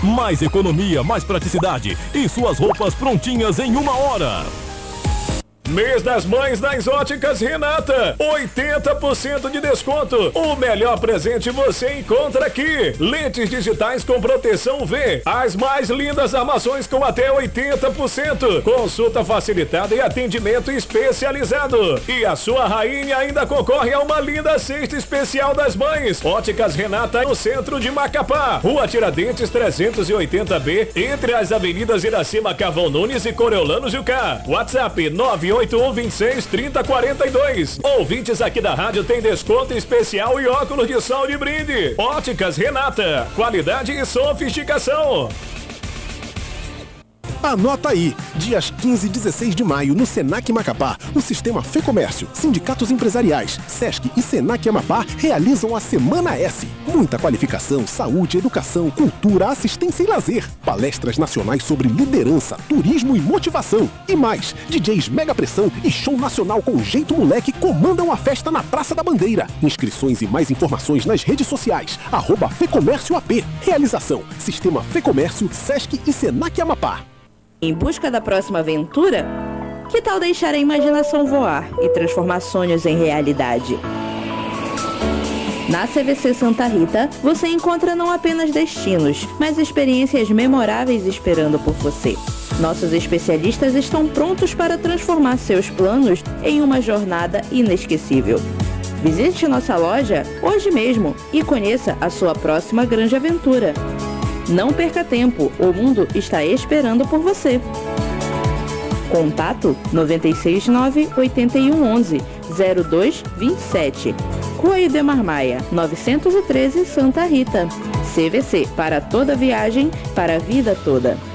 Mais economia, mais praticidade e suas roupas prontinhas em 1 hora. Mês das Mães nas Óticas Renata, 80% de desconto. O melhor presente você encontra aqui. Lentes digitais com proteção UV, as mais lindas armações com até 80%. Consulta facilitada e atendimento especializado. E a sua rainha ainda concorre a uma linda cesta especial das mães. Óticas Renata no centro de Macapá, Rua Tiradentes 380B, entre as avenidas Iracema Cavão Nunes e Coriolano Jucá. WhatsApp 981263042. Ouvintes aqui da rádio tem desconto especial e óculos de sol de brinde. Óticas Renata, qualidade e sofisticação. Anota aí, dias 15 e 16 de maio no Senac Macapá, o Sistema Fecomércio, sindicatos empresariais, Sesc e Senac Amapá realizam a Semana S. Muita qualificação, saúde, educação, cultura, assistência e lazer. Palestras nacionais sobre liderança, turismo e motivação. E mais, DJs Mega Pressão e show nacional com Jeito Moleque comandam a festa na Praça da Bandeira. Inscrições e mais informações nas redes sociais, @FecomércioAP. Realização, Sistema Fecomércio, Sesc e Senac Amapá. Em busca da próxima aventura? Que tal deixar a imaginação voar e transformar sonhos em realidade? Na CVC Santa Rita, você encontra não apenas destinos, mas experiências memoráveis esperando por você. Nossos especialistas estão prontos para transformar seus planos em uma jornada inesquecível. Visite nossa loja hoje mesmo e conheça a sua próxima grande aventura. Não perca tempo, o mundo está esperando por você. Contato 969-8111-0227. Rua Idemar Maia, 913, Santa Rita. CVC, para toda viagem, para a vida toda.